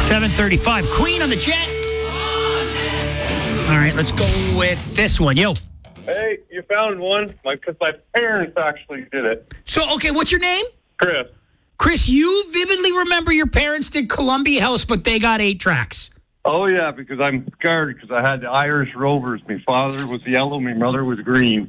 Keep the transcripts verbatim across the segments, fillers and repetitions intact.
seven thirty-five. Queen on the jet. All right, let's go with this one. Yo. Hey, you found one? Because my, my parents actually did it. So, okay, what's your name? Chris. Chris, you vividly remember your parents did Columbia House, but they got eight tracks. Oh, yeah, because I'm scared because I had the Irish Rovers. My father was yellow, my mother was green.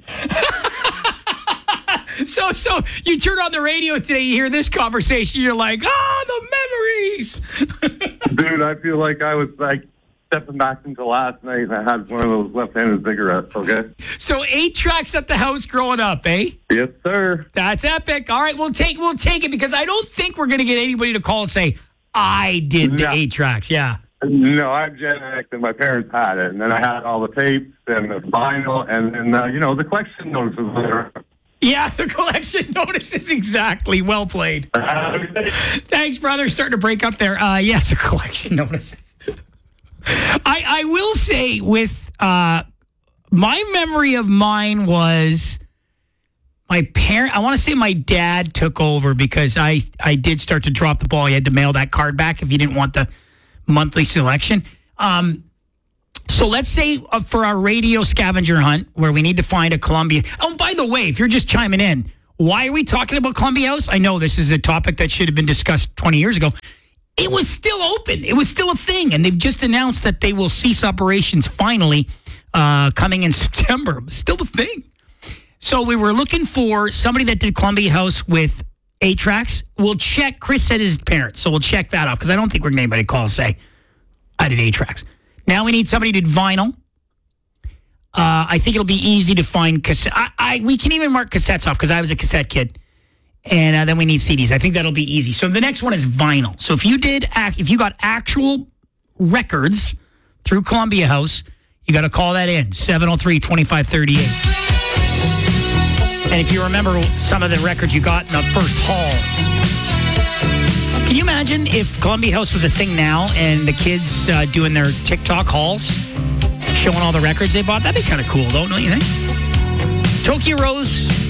so, so you turn on the radio today, you hear this conversation, you're like, ah, the memories. Dude, I feel like I was like stepping back into last night and I had one of those left-handed cigarettes, okay? So eight tracks at the house growing up, eh? Yes, sir. That's epic. All right, we'll take we'll take it because I don't think we're going to get anybody to call and say, I did the No. eight tracks. Yeah. No, I'm Gen X, and my parents had it. And then I had all the tapes and the vinyl and then, uh, you know, the collection notices there. Yeah, the collection notices exactly. Well played. Thanks, brother. Starting to break up there. Uh, yeah, the collection notices. I, I will say with uh, my memory of mine was my parent. I want to say my dad took over because I, I did start to drop the ball. You had to mail that card back if you didn't want the monthly selection. Um, so let's say uh, for our radio scavenger hunt where we need to find a Columbia. Oh, by the way, if you're just chiming in, why are we talking about Columbia House? I know this is a topic that should have been discussed twenty years ago. It was still open. It was still a thing. And they've just announced that they will cease operations finally uh, coming in September. It was still the thing. So we were looking for somebody that did Columbia House with eight tracks. We'll check. Chris said his parents, so we'll check that off because I don't think we're going to anybody call and say, I did eight tracks. Now we need somebody who did vinyl. Uh, I think it'll be easy to find cassette. I, I, we can even mark cassettes off because I was a cassette kid. And uh, then we need C Ds. I think that'll be easy. So the next one is vinyl. So if you did, act, if you got actual records through Columbia House, you got to call that in, seven oh three, twenty-five thirty-eight. And if you remember some of the records you got in the first haul, can you imagine if Columbia House was a thing now and the kids uh, doing their TikTok hauls, showing all the records they bought? That'd be kind of cool, don't, don't you think? Tokyo Rose